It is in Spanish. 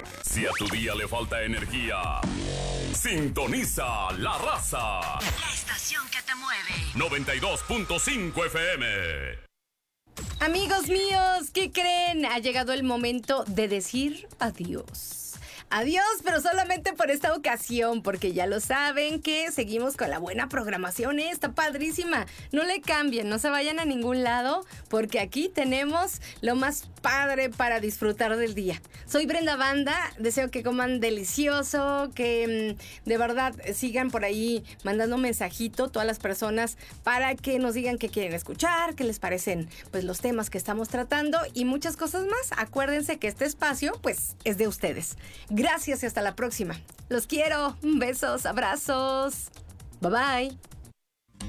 Si a tu día le falta energía, sintoniza La Raza. La estación que te mueve. 92.5 FM. Amigos míos, ¿qué creen? Ha llegado el momento de decir adiós. Adiós, pero solamente por esta ocasión, porque ya lo saben que seguimos con la buena programación, está padrísima. No le cambien, no se vayan a ningún lado, porque aquí tenemos lo más padre para disfrutar del día. Soy Brenda Banda, deseo que coman delicioso, que de verdad sigan por ahí mandando un mensajito todas las personas para que nos digan qué quieren escuchar, qué les parecen pues los temas que estamos tratando y muchas cosas más. Acuérdense que este espacio pues es de ustedes. Gracias y hasta la próxima. Los quiero. Besos, abrazos. Bye bye.